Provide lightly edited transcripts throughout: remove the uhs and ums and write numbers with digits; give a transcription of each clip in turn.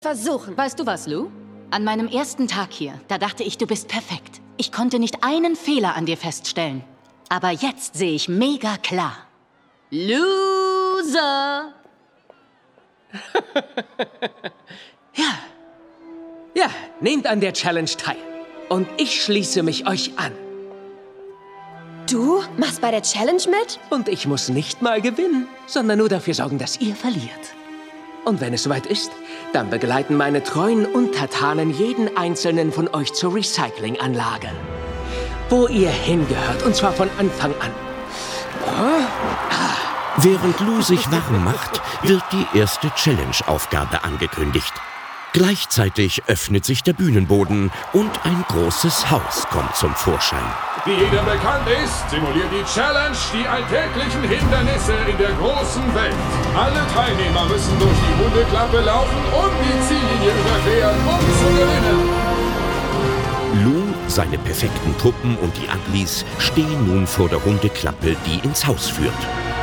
versuchen. Weißt du was, Lou? An meinem ersten Tag hier, da dachte ich, du bist perfekt. Ich konnte nicht einen Fehler an dir feststellen. Aber jetzt sehe ich mega klar. Loser! Ja, nehmt an der Challenge teil. Und ich schließe mich euch an. Du machst bei der Challenge mit? Und ich muss nicht mal gewinnen, sondern nur dafür sorgen, dass ihr verliert. Und wenn es soweit ist, dann begleiten meine treuen Untertanen jeden einzelnen von euch zur Recyclinganlage. Wo ihr hingehört, und zwar von Anfang an. Während Lou sich warm macht, wird die erste Challenge-Aufgabe angekündigt. Gleichzeitig öffnet sich der Bühnenboden und ein großes Haus kommt zum Vorschein. Wie jedem bekannt ist, simuliert die Challenge die alltäglichen Hindernisse in der großen Welt. Alle Teilnehmer müssen durch die Hundeklappe laufen und die Ziellinie überqueren, um zu gewinnen. Lou, seine perfekten Puppen und die Uglies stehen nun vor der Hundeklappe, die ins Haus führt.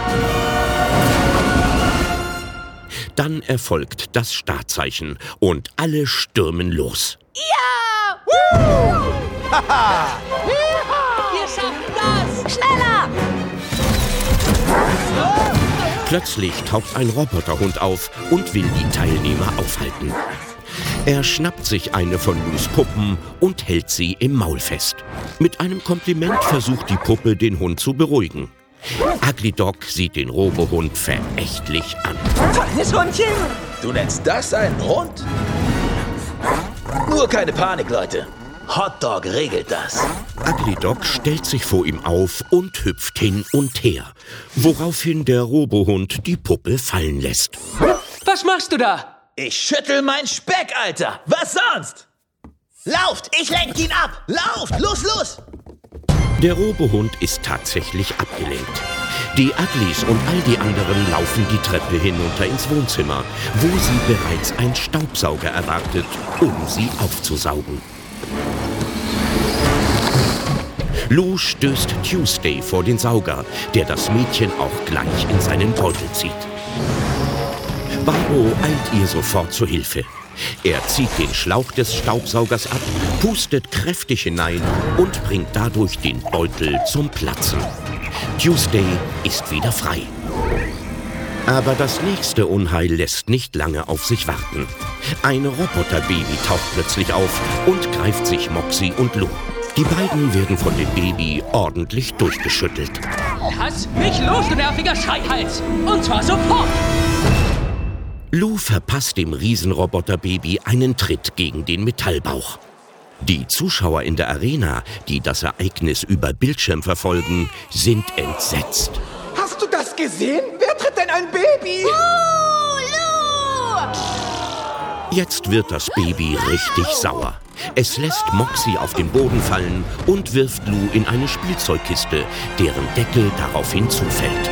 Dann erfolgt das Startzeichen und alle stürmen los. Ja! Haha! Wir schaffen das! Schneller! Plötzlich taucht ein Roboterhund auf und will die Teilnehmer aufhalten. Er schnappt sich eine von Lous Puppen und hält sie im Maul fest. Mit einem Kompliment versucht die Puppe, den Hund zu beruhigen. Ugly Dog sieht den Robohund verächtlich an. Feines Hundchen! Du nennst das einen Hund? Nur keine Panik, Leute. Hotdog regelt das. Ugly Dog stellt sich vor ihm auf und hüpft hin und her, woraufhin der Robohund die Puppe fallen lässt. Was machst du da? Ich schüttel mein Speck, Alter! Was sonst? Lauft! Ich lenk ihn ab! Lauft! Los! Der Robohund ist tatsächlich abgelenkt. Die Uglies und all die anderen laufen die Treppe hinunter ins Wohnzimmer, wo sie bereits ein Staubsauger erwartet, um sie aufzusaugen. Lou stößt Tuesday vor den Sauger, der das Mädchen auch gleich in seinen Beutel zieht. Barbo eilt ihr sofort zur Hilfe. Er zieht den Schlauch des Staubsaugers ab, pustet kräftig hinein und bringt dadurch den Beutel zum Platzen. Tuesday ist wieder frei. Aber das nächste Unheil lässt nicht lange auf sich warten. Ein Roboterbaby taucht plötzlich auf und greift sich Moxie und Lou. Die beiden werden von dem Baby ordentlich durchgeschüttelt. Lass mich los, du nerviger Schreihals! Und zwar sofort! Lou verpasst dem Riesenroboterbaby einen Tritt gegen den Metallbauch. Die Zuschauer in der Arena, die das Ereignis über Bildschirm verfolgen, sind entsetzt. Hast du das gesehen? Wer tritt denn ein Baby? Lou! Jetzt wird das Baby richtig sauer. Es lässt Moxie auf den Boden fallen und wirft Lou in eine Spielzeugkiste, deren Deckel daraufhin zufällt.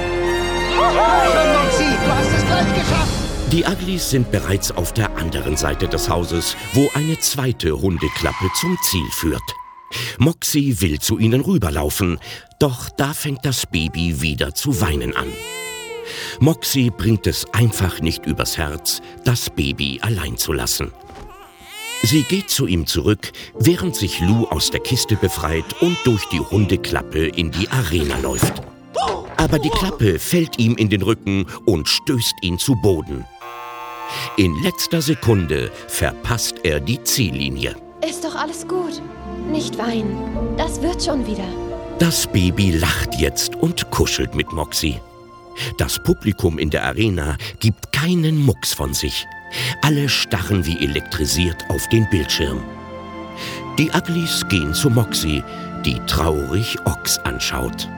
Moxie, du hast es gleich geschafft! Die Uglies sind bereits auf der anderen Seite des Hauses, wo eine zweite Hundeklappe zum Ziel führt. Moxie will zu ihnen rüberlaufen, doch da fängt das Baby wieder zu weinen an. Moxie bringt es einfach nicht übers Herz, das Baby allein zu lassen. Sie geht zu ihm zurück, während sich Lou aus der Kiste befreit und durch die Hundeklappe in die Arena läuft. Aber die Klappe fällt ihm in den Rücken und stößt ihn zu Boden. In letzter Sekunde verpasst er die Ziellinie. Ist doch alles gut. Nicht weinen. Das wird schon wieder. Das Baby lacht jetzt und kuschelt mit Moxie. Das Publikum in der Arena gibt keinen Mucks von sich. Alle starren wie elektrisiert auf den Bildschirm. Die Uglies gehen zu Moxie, die traurig Ox anschaut.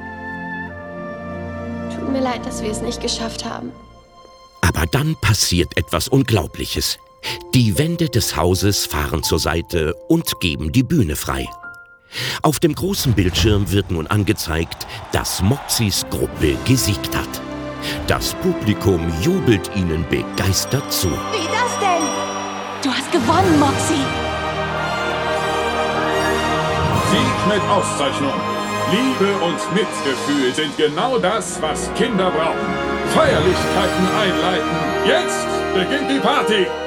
Tut mir leid, dass wir es nicht geschafft haben. Aber dann passiert etwas Unglaubliches. Die Wände des Hauses fahren zur Seite und geben die Bühne frei. Auf dem großen Bildschirm wird nun angezeigt, dass Moxies Gruppe gesiegt hat. Das Publikum jubelt ihnen begeistert zu. Wie das denn? Du hast gewonnen, Moxie! Sieg mit Auszeichnung. Liebe und Mitgefühl sind genau das, was Kinder brauchen. Feierlichkeiten einleiten. Jetzt beginnt die Party.